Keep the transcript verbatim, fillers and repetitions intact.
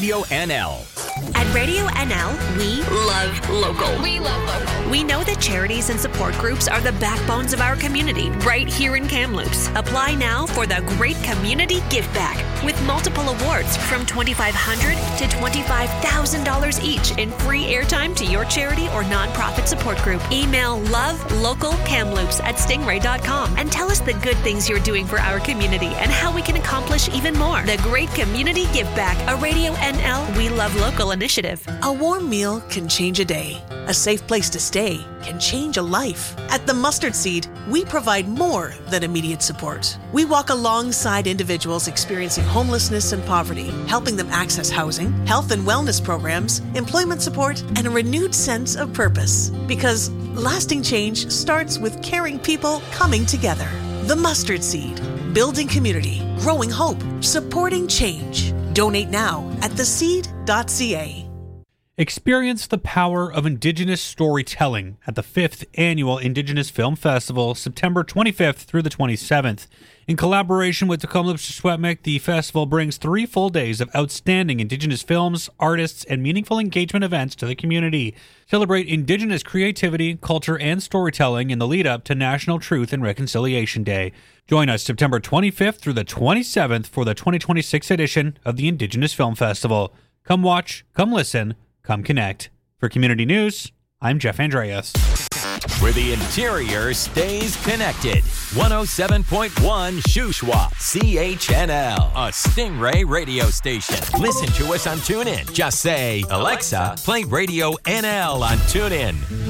Radio N L. At Radio N L, we love local. We love local. We know that charities and support groups are the backbones of our community right here in Kamloops. Apply now for the Great Community Give Back with multiple awards from twenty-five hundred dollars to twenty-five thousand dollars each in free airtime to your charity or nonprofit support group. Email lovelocalkamloops at stingray dot com and tell us the good things you're doing for our community and how we can accomplish even more. The Great Community Give Back, a Radio N L We Love Local initiative. A warm meal can change a day. A safe place to stay can change a life. At The Mustard Seed, we provide more than immediate support. We walk alongside individuals experiencing homelessness and poverty, helping them access housing, health and wellness programs, employment support, and a renewed sense of purpose. Because lasting change starts with caring people coming together. The Mustard Seed, building community, growing hope, supporting change. Donate now at the seed dot c a. Experience the power of Indigenous storytelling at the fifth Annual Indigenous Film Festival, September twenty-fifth through the twenty-seventh. In collaboration with the Kamloops Secwépemc, the festival brings three full days of outstanding Indigenous films, artists, and meaningful engagement events to the community. Celebrate Indigenous creativity, culture, and storytelling in the lead-up to National Truth and Reconciliation Day. Join us September twenty-fifth through the twenty-seventh for the twenty twenty-six edition of the Indigenous Film Festival. Come watch, come listen, come connect. For Community News, I'm Jeff Andreas. Where the interior stays connected. one oh seven point one Shuswap, C H N L, a Stingray radio station. Listen to us on TuneIn. Just say, Alexa, play Radio N L on TuneIn.